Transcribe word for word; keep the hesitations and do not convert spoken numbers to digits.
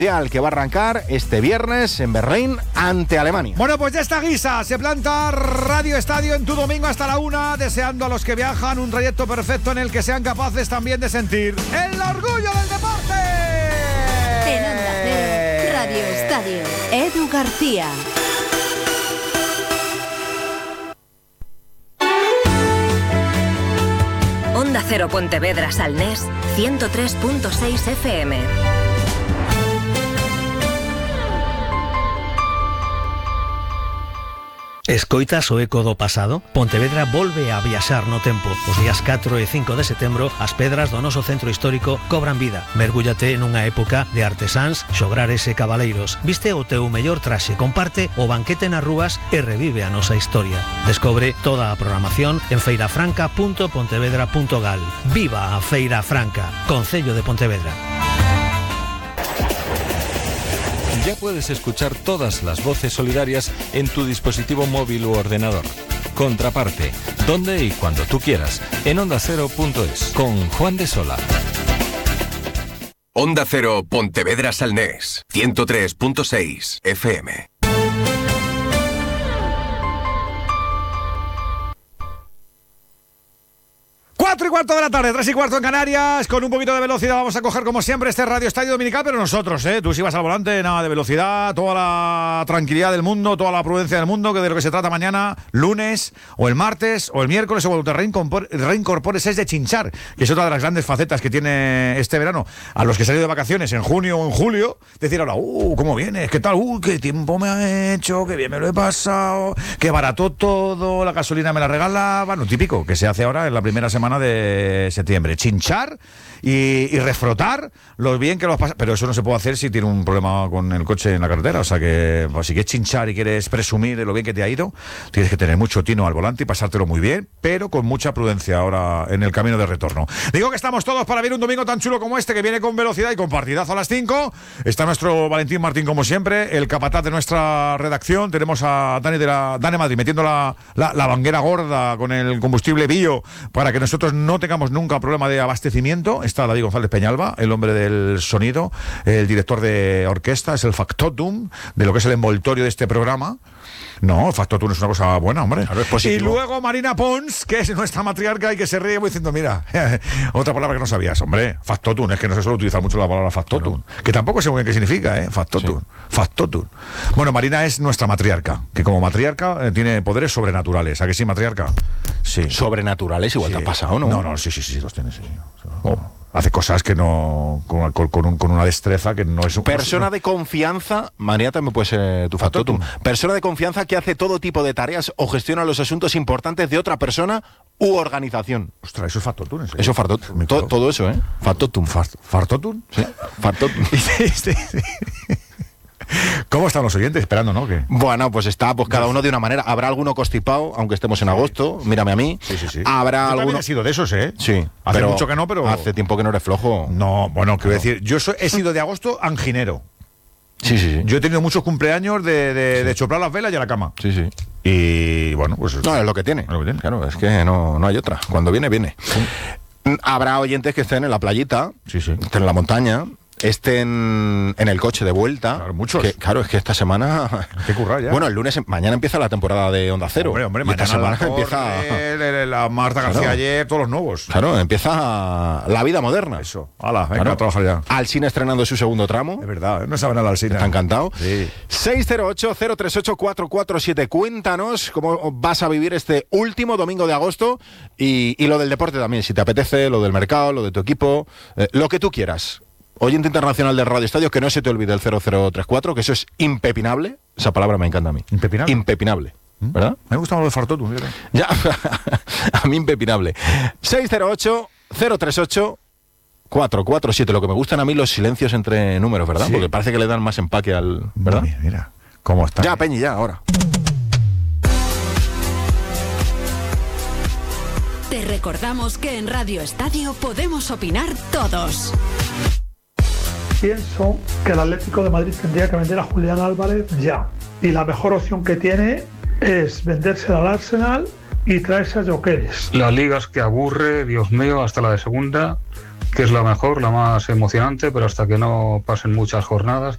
que va a arrancar este viernes en Berlín ante Alemania. Bueno, pues ya está guisa. Se planta Radio Estadio en tu domingo hasta la una, deseando a los que viajan un trayecto perfecto en el que sean capaces también de sentir el orgullo del deporte. En Onda Cero, Radio Estadio. Edu García. Onda Cero Pontevedra Salnés, ciento tres punto seis F M. Escoitas o eco do pasado? Pontevedra volve a viaxar no tempo. Os días catro e cinco de setembro, as pedras do noso centro histórico cobran vida. Mergúllate nunha época de artesáns, xograres e cabaleiros. Viste o teu mellor traxe, comparte o banquete nas rúas e revive a nosa historia. Descobre toda a programación en feirafranca punto pontevedra punto gal. Viva a Feira Franca, Concello de Pontevedra. Ya puedes escuchar todas las voces solidarias en tu dispositivo móvil u ordenador. Contraparte, donde y cuando tú quieras, en onda cero punto es, con Juan de Sola. Onda Cero Pontevedra Salnés, ciento tres punto seis F M. Cuatro y cuarto de la tarde, tres y cuarto en Canarias. Con un poquito de velocidad vamos a coger como siempre este Radio Estadio Dominical, pero nosotros, ¿eh? Tú si vas al volante, nada de velocidad, toda la tranquilidad del mundo, toda la prudencia del mundo, que de lo que se trata mañana, lunes, o el martes, o el miércoles, o cuando te reincor- reincorpores es de chinchar, que es otra de las grandes facetas que tiene este verano. A los que se han ido de vacaciones en junio o en julio, decir ahora, uh, ¿cómo vienes? ¿Qué tal? Uh, qué tiempo me ha hecho, qué bien me lo he pasado, qué barato todo, la gasolina me la regalaban, lo típico que se hace ahora en la primera semana de septiembre, chinchar y, y refrotar lo bien que lo pasa, pero eso no se puede hacer si tiene un problema con el coche en la carretera, o sea que pues, si quieres chinchar y quieres presumir de lo bien que te ha ido, tienes que tener mucho tino al volante y pasártelo muy bien, pero con mucha prudencia ahora en el camino de retorno. Digo que estamos todos para ver un domingo tan chulo como este, que viene con velocidad y con partidazo a las cinco. Está nuestro Valentín Martín como siempre, el capataz de nuestra redacción. Tenemos a Dani de la Dani Madrid metiendo la, la, la banguera gorda con el combustible bio para que nosotros no tengamos nunca problema de abastecimiento. Está David González Peñalba, el hombre del sonido, el director de orquesta, es el factotum de lo que es el envoltorio de este programa. No, el factotum es una cosa buena, hombre. Claro, es positivo. Y luego Marina Pons, que es nuestra matriarca y que se ríe diciendo, mira, otra palabra que no sabías, hombre, factotum, es que no se suele utilizar mucho la palabra factotum, claro. Que tampoco sé muy bien qué significa, ¿eh? Factotum, sí. Factotum. Bueno, Marina es nuestra matriarca, que como matriarca eh, tiene poderes sobrenaturales. ¿A que sí, matriarca? Sí. Sobrenaturales igual sí. Te ha pasado, ¿no? No, no, sí, sí, sí, los tiene, sí. Oh. Hace cosas que no... Con, con, un, con una destreza que no es... Un, Persona no, de confianza, María también puede ser tu factotum. Persona de confianza que hace todo tipo de tareas o gestiona los asuntos importantes de otra persona u organización. Ostras, eso es factotum. ¿Sí? Eso es factotum. Todo, todo eso, ¿eh? Factotum. ¿Fartotum? Sí, factotum. sí, sí, sí. ¿Cómo están los oyentes? Esperando, ¿no? ¿Qué? Bueno, pues está pues cada uno de una manera. Habrá alguno constipado, aunque estemos en sí. agosto. Mírame a mí. Sí, sí, sí. Habrá yo alguno. He sido de esos, ¿eh? Sí. Hace pero mucho que no, pero. Hace tiempo que no eres flojo. No, bueno, quiero no. decir, yo soy, he sido de agosto anginero. Sí, sí, sí. Yo he tenido muchos cumpleaños de, de, sí. de choplar las velas y a la cama. Sí, sí. Y bueno, pues. No, es lo que tiene. Es lo que tiene. Claro, es que no, no hay otra. Cuando viene, viene. Sí. Habrá oyentes que estén en la playita, sí, sí. estén en la montaña. Estén en el coche de vuelta. Claro, muchos. Que, claro, es que esta semana. Hay que currar ya. Bueno, el lunes, mañana empieza la temporada de Onda Cero. Hombre, hombre, y esta semana la empieza. Torre, la Marta García claro. ayer, todos los nuevos. Claro, empieza la vida moderna. Eso. Hala, venga, claro. a trabajar ya. Alsina estrenando su segundo tramo. Es verdad, no saben a la Alsina. Está encantado. Sí. seis cero ocho, cero tres ocho, cuatro cuatro siete. Cuéntanos cómo vas a vivir este último domingo de agosto y, y lo del deporte también, si te apetece, lo del mercado, lo de tu equipo, eh, lo que tú quieras. Oyente internacional del Radio Estadio, que no se te olvide el cero cero tres cuatro, que eso es impepinable. Esa palabra me encanta a mí. ¿Impepinable? Impepinable. ¿Verdad? Me gusta lo de fartotum. Ya, a mí impepinable. seis cero ocho, cero tres ocho, cuatro cuatro siete. Lo que me gustan a mí los silencios entre números, ¿verdad? Sí. Porque parece que le dan más empaque al... ¿verdad? Mira, mira. ¿Cómo está? Ya, Peñi, ya, ahora. Te recordamos que en Radio Estadio podemos opinar todos. Pienso que el Atlético de Madrid tendría que vender a Julián Álvarez ya. Y la mejor opción que tiene es vendérsela al Arsenal y traerse a Gyökeres. La liga es que aburre, Dios mío, hasta la de segunda, que es la mejor, la más emocionante, pero hasta que no pasen muchas jornadas.